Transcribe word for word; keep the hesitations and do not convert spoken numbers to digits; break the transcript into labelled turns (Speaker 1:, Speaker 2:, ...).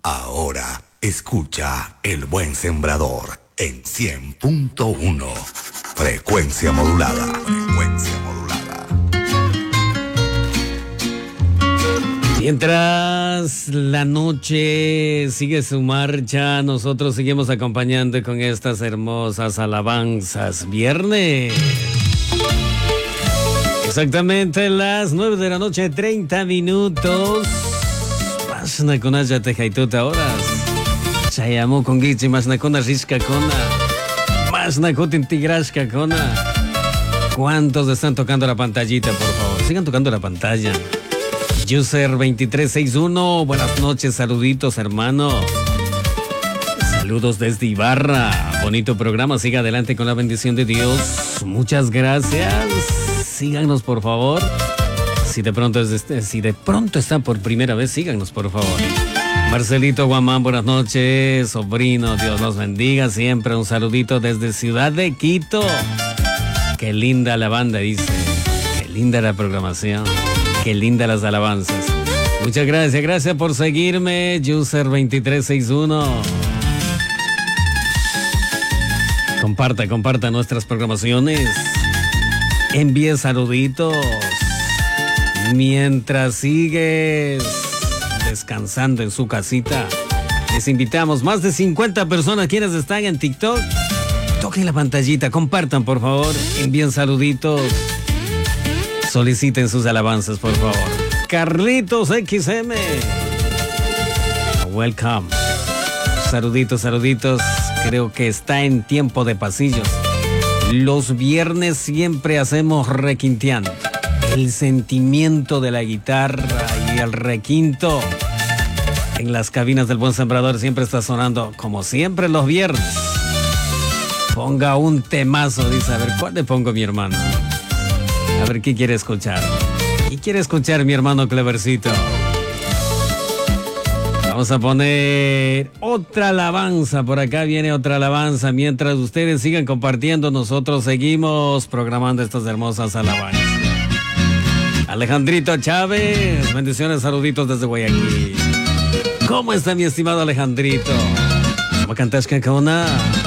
Speaker 1: Ahora escucha El Buen Sembrador en cien punto uno. Frecuencia modulada. Frecuencia modulada.
Speaker 2: Mientras la noche sigue su marcha, nosotros seguimos acompañando con estas hermosas alabanzas. Viernes. Exactamente las nueve de la noche, treinta minutos. Masna con Aya Tejaituta horas. Chayamo con Gichi, Masna con Rishka Kona. Masna con Tigrashka Kona. ¿Cuántos están tocando la pantallita, por favor? Sigan tocando la pantalla. User veintitrés sesenta y uno, buenas noches, saluditos, hermano. Saludos desde Ibarra. Bonito programa, siga adelante con la bendición de Dios. Muchas gracias. Síganos, por favor. Si de pronto es este, si de pronto están por primera vez, síganos, por favor. Marcelito Guamán, buenas noches. Sobrino, Dios los bendiga. Siempre un saludito desde Ciudad de Quito. Qué linda la banda, dice. Qué linda la programación. Qué linda las alabanzas. Muchas gracias, gracias por seguirme. User veintitrés sesenta y uno. Comparta, comparta nuestras programaciones. Envíe saluditos. Mientras sigues descansando en su casita, les invitamos, más de cincuenta personas quienes están en TikTok. Toquen la pantallita, compartan, por favor. Envíen saluditos. Soliciten sus alabanzas, por favor. Carlitos X M. Welcome. Saluditos, saluditos. Creo que está en tiempo de pasillos. Los viernes siempre hacemos requinteando. El sentimiento de la guitarra y el requinto en las cabinas del Buen Sembrador siempre está sonando, como siempre los viernes. Ponga un temazo, dice. A ver, ¿cuál le pongo, mi hermano? A ver, ¿qué quiere escuchar? ¿Qué quiere escuchar, mi hermano Clevercito? Vamos a poner otra alabanza. Por acá viene otra alabanza. Mientras ustedes sigan compartiendo, nosotros seguimos programando estas hermosas alabanzas. Alejandrito Chávez, bendiciones, saluditos desde Guayaquil. ¿Cómo está mi estimado Alejandrito? ¿Cómo cantas, Cacona?